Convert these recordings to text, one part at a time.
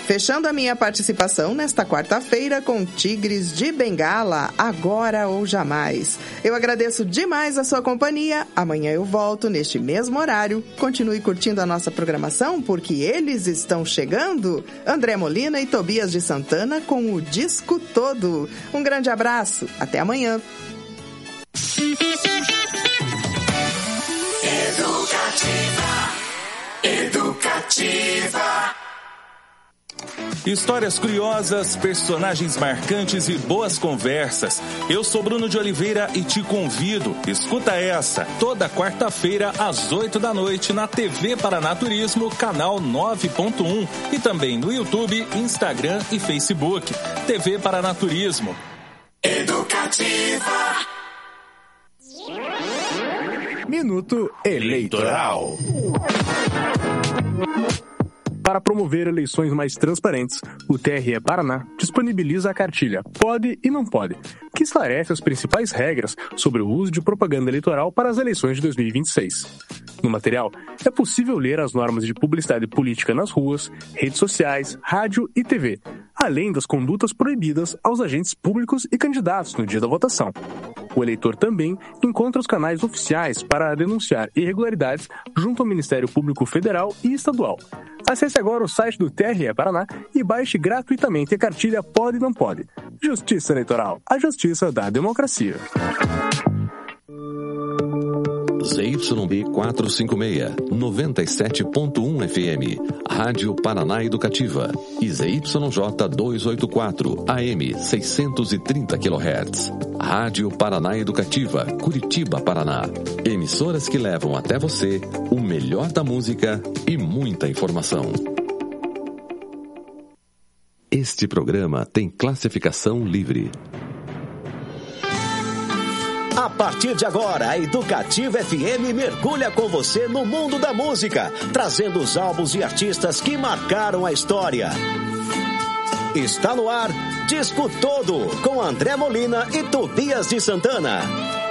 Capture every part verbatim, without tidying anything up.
Fechando a minha participação nesta quarta-feira com Tigres de Bengala, Agora ou Jamais. Eu agradeço demais a sua companhia. Amanhã eu volto neste mesmo horário. Continue curtindo a nossa programação, porque eles estão chegando. André Molina e Tobias de Santana com o disco todo. Um grande abraço. Até amanhã. Educativa. Educativa. Histórias curiosas, personagens marcantes e boas conversas. Eu sou Bruno de Oliveira e te convido. Escuta essa, toda quarta-feira às oito da noite na T V Paraná Turismo, canal nove ponto um e também no YouTube, Instagram e Facebook. T V Paraná Turismo. Educativa. Minuto Eleitoral. Para promover eleições mais transparentes, o T R E Paraná disponibiliza a cartilha Pode e Não Pode, que esclarece as principais regras sobre o uso de propaganda eleitoral para as eleições de dois mil e vinte e seis. No material, é possível ler as normas de publicidade política nas ruas, redes sociais, rádio e T V, além das condutas proibidas aos agentes públicos e candidatos no dia da votação. O eleitor também encontra os canais oficiais para denunciar irregularidades junto ao Ministério Público Federal e Estadual. Acesse agora o site do T R E Paraná e baixe gratuitamente a cartilha Pode e Não Pode. Justiça Eleitoral, a justiça da democracia. Z Y B quatrocentos e cinquenta e seis, noventa e sete ponto um F M, Rádio Paraná Educativa, e Z Y J duzentos e oitenta e quatro, A M seiscentos e trinta quilohertz, Rádio Paraná Educativa, Curitiba, Paraná. Emissoras que levam até você o melhor da música e muita informação. Este programa tem classificação livre. A partir de agora, a Educativa F M mergulha com você no mundo da música, trazendo os álbuns e artistas que marcaram a história. Está no ar, Disco Todo, com André Molina e Tobias de Santana.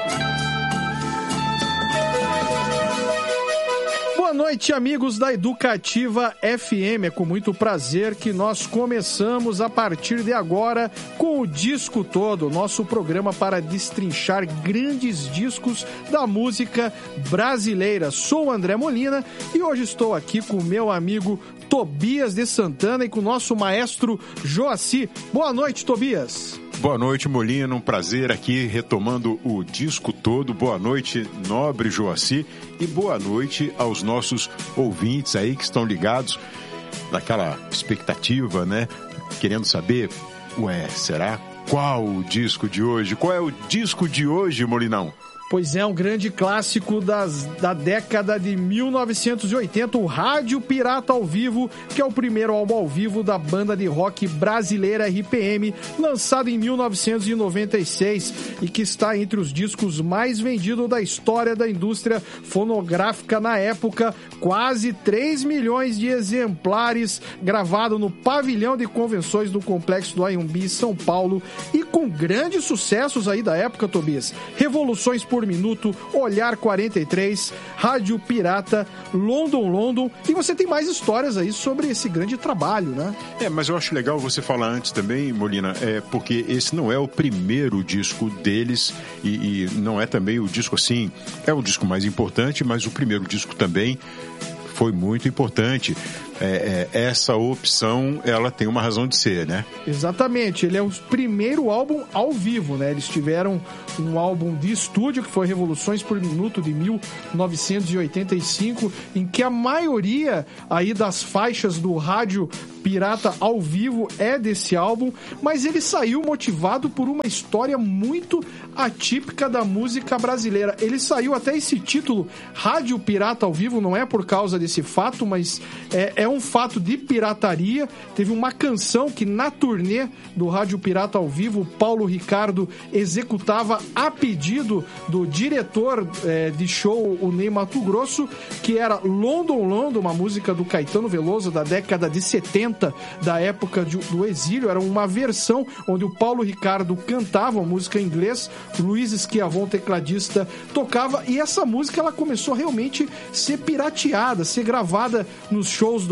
Boa noite, amigos da Educativa F M. É com muito prazer que nós começamos a partir de agora com o Disco Todo, nosso programa para destrinchar grandes discos da música brasileira. Sou o André Molina e hoje estou aqui com o meu amigo Tobias de Santana e com o nosso maestro Joaci. Boa noite, Tobias. Boa noite, Molina, um prazer aqui retomando o Disco Todo. Boa noite, nobre Joaci, e boa noite aos nossos ouvintes aí que estão ligados naquela expectativa, né? Querendo saber, ué, será qual o disco de hoje? Qual é o disco de hoje, Molinão? Pois é, um grande clássico das, da década de mil novecentos e oitenta, o Rádio Pirata ao Vivo, que é o primeiro álbum ao vivo da banda de rock brasileira R P M, lançado em mil novecentos e noventa e seis e que está entre os discos mais vendidos da história da indústria fonográfica na época, quase três milhões de exemplares, gravado no pavilhão de convenções do Complexo do Anhembi, São Paulo, e com grandes sucessos aí da época, Tobias. Revoluções por Minuto, Olhar quarenta e três, Rádio Pirata, London London, e você tem mais histórias aí sobre esse grande trabalho, né? É, mas eu acho legal você falar antes também, Molina, é porque esse não é o primeiro disco deles e, e não é também o disco assim, é o disco mais importante, mas o primeiro disco também foi muito importante. É, é, essa opção, ela tem uma razão de ser, né? Exatamente, ele é o primeiro álbum ao vivo, né? Eles tiveram um álbum de estúdio que foi Revoluções por Minuto, de mil novecentos e oitenta e cinco, em que a maioria aí das faixas do Rádio Pirata ao Vivo é desse álbum, mas ele saiu motivado por uma história muito atípica da música brasileira. Ele saiu até esse título, Rádio Pirata ao Vivo, não é por causa desse fato, mas é, é um fato de pirataria. Teve uma canção que na turnê do Rádio Pirata ao Vivo, Paulo Ricardo executava a pedido do diretor é, de show, o Ney Mato Grosso, que era London London, uma música do Caetano Veloso da década de setenta, da época de, do exílio. Era uma versão onde o Paulo Ricardo cantava a música em inglês, Luiz Schiavon, tecladista, tocava, e essa música ela começou realmente a ser pirateada, ser gravada nos shows do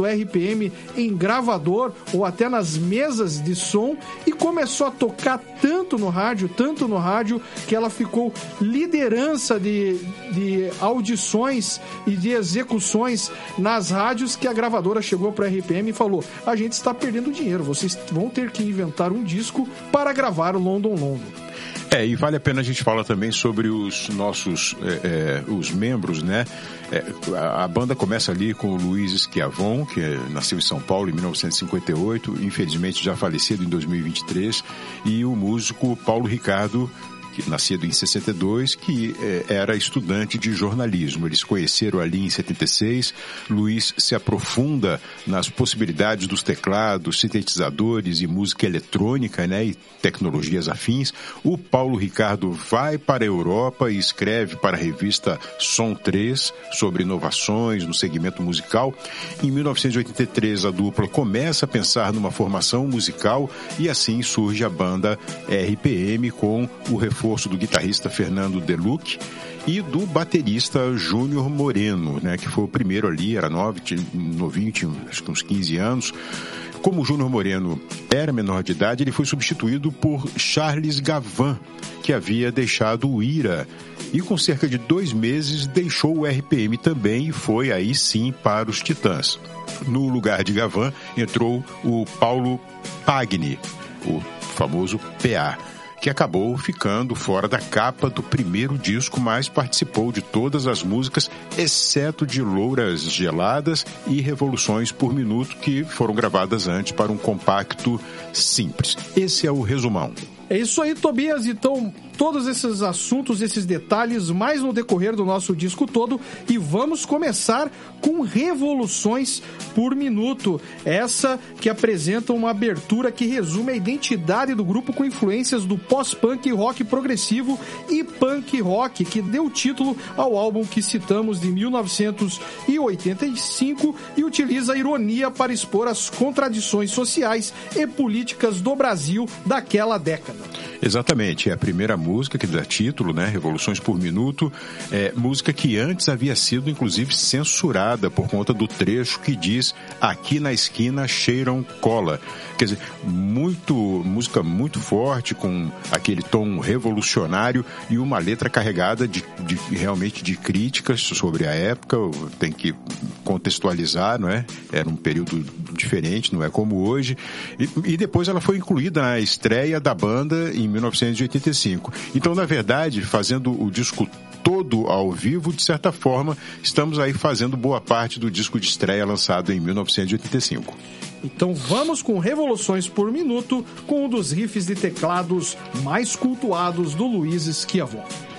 R P M em gravador ou até nas mesas de som e começou a tocar tanto no rádio, tanto no rádio, que ela ficou liderança de, de audições e de execuções nas rádios, que a gravadora chegou para a R P M e falou: a gente está perdendo dinheiro, vocês vão ter que inventar um disco para gravar o London London. É, e vale a pena a gente falar também sobre os nossos, é, é, os membros, né? É, a, a banda começa ali com o Luiz Schiavon, que nasceu em São Paulo em mil novecentos e cinquenta e oito, infelizmente já falecido em dois mil e vinte e três, e o músico Paulo Ricardo, nascido em sessenta e dois, que eh, era estudante de jornalismo. Eles conheceram ali em setenta e seis. Luiz se aprofunda nas possibilidades dos teclados, sintetizadores e música eletrônica, né, e tecnologias afins. O Paulo Ricardo vai para a Europa e escreve para a revista Som três sobre inovações no segmento musical. Em mil novecentos e oitenta e três, a dupla começa a pensar numa formação musical e assim surge a banda R P M com o reforço do guitarrista Fernando Deluc e do baterista Júnior Moreno, né, que foi o primeiro ali, era novo, novinho, tinha acho que uns quinze anos. Como o Júnior Moreno era menor de idade, ele foi substituído por Charles Gavan, que havia deixado o Ira, e com cerca de dois meses deixou o R P M também e foi aí sim para os Titãs. No lugar de Gavan entrou o Paulo Pagni, o famoso P A, que acabou ficando fora da capa do primeiro disco, mas participou de todas as músicas, exceto de Louras Geladas e Revoluções por Minuto, que foram gravadas antes para um compacto simples. Esse é o resumão. É isso aí, Tobias. Então, todos esses assuntos, esses detalhes, mais no decorrer do nosso disco todo. E vamos começar com Revoluções por Minuto. Essa que apresenta uma abertura que resume a identidade do grupo com influências do pós-punk, rock progressivo e punk rock, que deu título ao álbum que citamos de mil novecentos e oitenta e cinco e utiliza a ironia para expor as contradições sociais e políticas do Brasil daquela década. Exatamente, é a primeira música que dá título, né, Revoluções por Minuto, é música que antes havia sido inclusive censurada por conta do trecho que diz: aqui na esquina cheiram cola. Quer dizer, muito, música muito forte, com aquele tom revolucionário e uma letra carregada de, de realmente de críticas sobre a época. Tem que contextualizar, não é? Era um período diferente, não é como hoje. E, e depois ela foi incluída na estreia da banda em mil novecentos e oitenta e cinco. Então, na verdade, fazendo o disco todo ao vivo, de certa forma, estamos aí fazendo boa parte do disco de estreia lançado em mil novecentos e oitenta e cinco. Então vamos com Revoluções por Minuto, com um dos riffs de teclados mais cultuados do Luiz Schiavon.